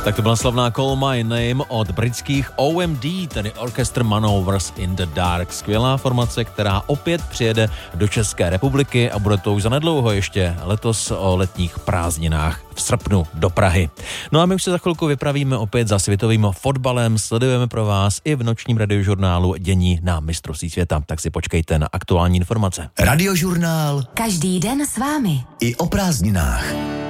Tak to byla slavná Call My Name od britských OMD, tedy Orchestra Manovers in the Dark. Skvělá formace, která opět přijede do České republiky a bude to už zanedlouho ještě letos o letních prázdninách v srpnu do Prahy. No a my už se za chvilku vypravíme opět za světovým fotbalem, sledujeme pro vás i v nočním radiožurnálu dění na mistrovství světa, tak si počkejte na aktuální informace. Radiožurnál každý den s vámi i o prázdninách.